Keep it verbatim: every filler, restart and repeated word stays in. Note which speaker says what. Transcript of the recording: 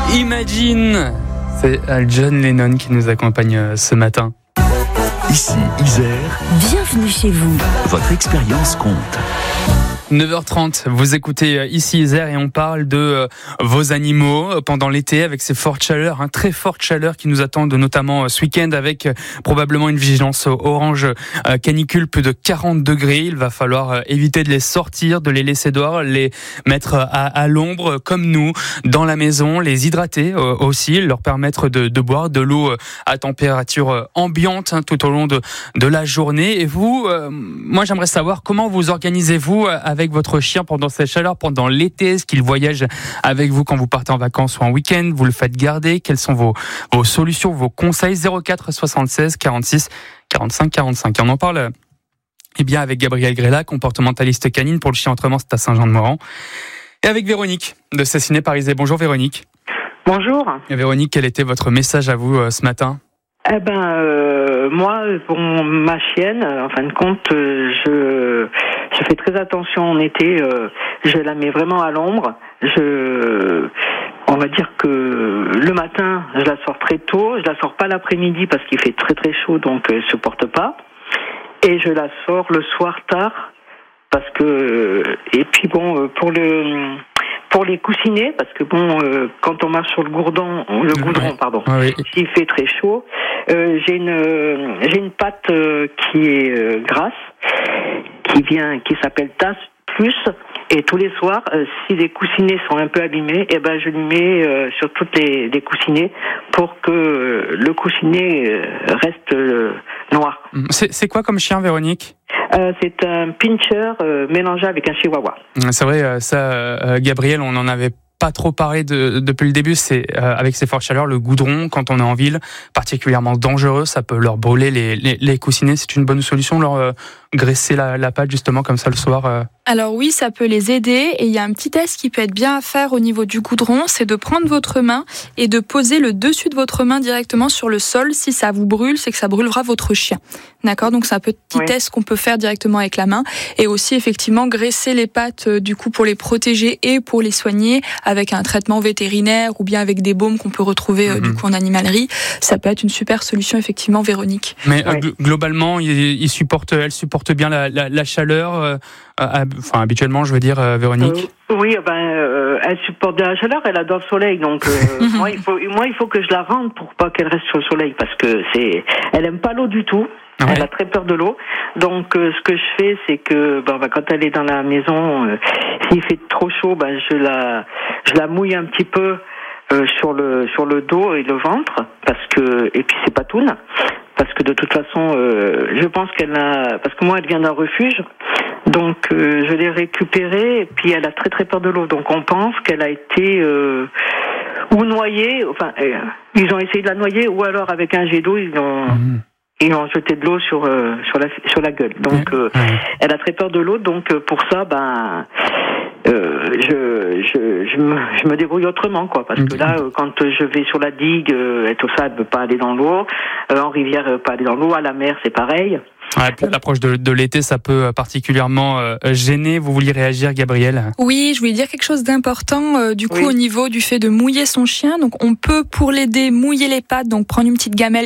Speaker 1: Imagine, c'est John Lennon qui nous accompagne ce matin.
Speaker 2: Ici Isère.
Speaker 3: Bienvenue chez vous.
Speaker 2: Votre expérience compte.
Speaker 1: neuf heures trente, vous écoutez Ici Isère et on parle de euh, vos animaux pendant l'été avec ces fortes chaleurs, hein, très fortes chaleurs qui nous attendent notamment euh, ce week-end avec euh, probablement une vigilance orange euh, canicule, plus de quarante degrés. Il va falloir euh, éviter de les sortir, de les laisser dehors, les mettre à, à l'ombre comme nous dans la maison, les hydrater euh, aussi, leur permettre de, de boire de l'eau euh, à température euh, ambiante hein, tout au long de, de la journée. Et vous, euh, moi j'aimerais savoir comment vous organisez-vous euh, avec votre chien pendant cette chaleur, pendant l'été? Est-ce qu'il voyage avec vous quand vous partez en vacances ou en week-end? Vous le faites garder? Quelles sont vos, vos solutions, vos conseils? Zéro quatre soixante-seize quarante-six quarante-cinq quarante-cinq. Et on en parle eh bien, avec Gabrielle Grella, comportementaliste canine pour le chien Autrement, c'est à Saint-Jean-de-Moran. Et avec Véronique de Cessiné Parisé. Bonjour Véronique.
Speaker 4: Bonjour.
Speaker 1: Et Véronique, quel était votre message à vous euh, ce matin?
Speaker 4: Eh ben, euh, moi, pour ma chienne, en fin de compte, euh, je, je fais très attention en été. Euh, je la mets vraiment à l'ombre. Je, on va dire que le matin, je la sors très tôt. Je la sors pas l'après-midi parce qu'il fait très très chaud, donc elle supporte pas. Et je la sors le soir tard parce que. Et puis bon, pour le. Pour les coussinets, parce que bon, euh, quand on marche sur le gourdon, le goudron,
Speaker 1: oui.
Speaker 4: pardon,
Speaker 1: Oui.
Speaker 4: s'il fait très chaud, euh, j'ai une euh, j'ai une pâte euh, qui est euh, grasse, qui vient, qui s'appelle Tasse Plus, et tous les soirs, euh, si les coussinets sont un peu abîmés, eh ben je lui mets euh, sur toutes les, les coussinets pour que euh, le coussinet euh, reste euh, noir.
Speaker 1: C'est, c'est quoi comme chien, Véronique?
Speaker 4: Euh, c'est un pincher euh, mélangé avec un chihuahua.
Speaker 1: C'est vrai, ça, euh, Gabriel, on en avait pas trop parlé de, depuis le début. C'est euh, avec ces fortes chaleurs, le goudron, quand on est en ville, particulièrement dangereux. Ça peut leur brûler les, les, les coussinets. C'est une bonne solution, leur euh, graisser la, la pâte justement comme ça le soir. Euh.
Speaker 5: Alors oui, ça peut les aider. Et il y a un petit test qui peut être bien à faire au niveau du goudron, c'est de prendre votre main et de poser le dessus de votre main directement sur le sol. Si ça vous brûle, c'est que ça brûlera votre chien. D'accord? Donc c'est un petit oui. test qu'on peut faire directement avec la main. Et aussi effectivement graisser les pattes euh, du coup pour les protéger et pour les soigner avec un traitement vétérinaire ou bien avec des baumes qu'on peut retrouver euh, mmh. du coup en animalerie. Ça peut être une super solution effectivement, Véronique.
Speaker 1: Mais
Speaker 4: oui.
Speaker 1: euh, gl- globalement, il, il supporte, elle supporte bien la, la, la chaleur. Euh, euh, enfin habituellement, je veux dire, euh, Véronique.
Speaker 4: Euh, oui, ben euh, elle supporte bien la chaleur. Elle adore le soleil, donc euh, moi il faut moi il faut que je la rende pour pas qu'elle reste sur le soleil parce que c'est elle aime pas l'eau du tout. Ouais. Elle a très peur de l'eau, donc euh, ce que je fais, c'est que ben, ben, quand elle est dans la maison, euh, s'il fait trop chaud, ben je la, je la mouille un petit peu euh, sur le sur le dos et le ventre, parce que et puis c'est pas tout, parce que de toute façon, euh, je pense qu'elle a, parce que moi elle vient d'un refuge, donc euh, je l'ai récupérée et puis elle a très très peur de l'eau, donc on pense qu'elle a été euh, ou noyée, enfin euh, ils ont essayé de la noyer ou alors avec un jet d'eau ils ont mmh. Ils ont jeté de l'eau sur euh, sur la sur la gueule. Donc euh, mmh. elle a très peur de l'eau. Donc euh, pour ça, ben euh, je je je me, je me débrouille autrement quoi. Parce mmh. que là, euh, quand je vais sur la digue euh, et tout ça, elle peut pas aller dans l'eau. Euh, en rivière, elle peut pas aller dans l'eau. À la mer, c'est pareil.
Speaker 1: Ouais, puis à l'approche de, de l'été, ça peut particulièrement euh, gêner. Vous vouliez réagir, Gabrielle?
Speaker 5: Oui, je voulais dire quelque chose d'important euh, du coup
Speaker 4: oui.
Speaker 5: au niveau du fait de mouiller son chien. Donc on peut pour l'aider mouiller les pattes, donc prendre une petite gamelle